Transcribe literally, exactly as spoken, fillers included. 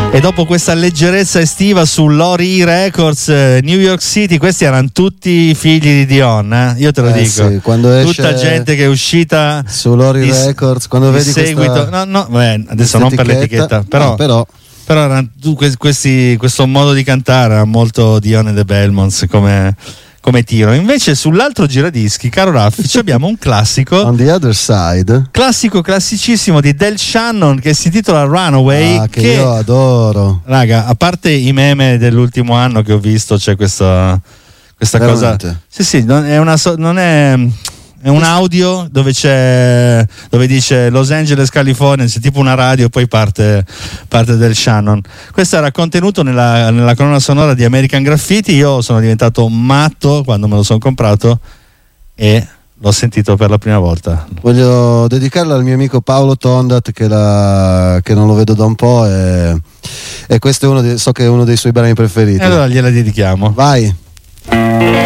E dopo questa leggerezza estiva su Lori Records, eh, New York City, questi erano tutti figli di Dion, eh? Io te lo eh dico. Sì, quando esce tutta gente che è uscita su Lori di, Records, quando di vedi seguito, questa, no, no, beh, adesso non per l'etichetta, però, no, però. però erano, questi, questo modo di cantare era molto Dion e The Belmonts come, come tiro. Invece sull'altro giradischi, caro Raffi, abbiamo un classico On the Other Side, classico classicissimo di Del Shannon che si intitola Runaway, ah, che, che io adoro, raga, a parte i meme dell'ultimo anno che ho visto, c'è questa questa veramente cosa, sì sì, non è una non è è un audio dove c'è, dove dice Los Angeles, California, c'è tipo una radio e poi parte, parte Del Shannon. Questo era contenuto nella, nella colonna sonora di American Graffiti. Io sono diventato matto quando me lo sono comprato e l'ho sentito per la prima volta. Voglio dedicarla al mio amico Paolo Tondat che, la, che non lo vedo da un po' e, e questo è uno dei, so che è uno dei suoi brani preferiti. E allora gliela dedichiamo. Vai.